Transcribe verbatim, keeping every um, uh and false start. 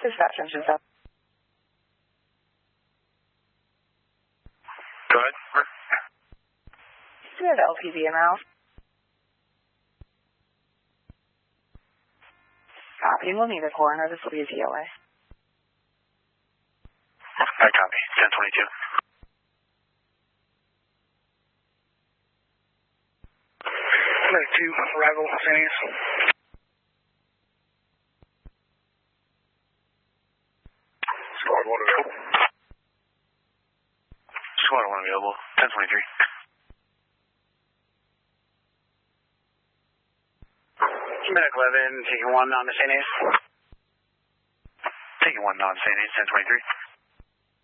Dispatch engine up. Go ahead. Do we have L P V in route? Copy. We'll need a coroner. This will be a T O A. I copy. ten twenty-two. two, arrival, San Ys. Squad one available. Squad one available. ten twenty-three. Medic eleven, taking one on the San Ys. Taking one on San Ys, ten twenty-three.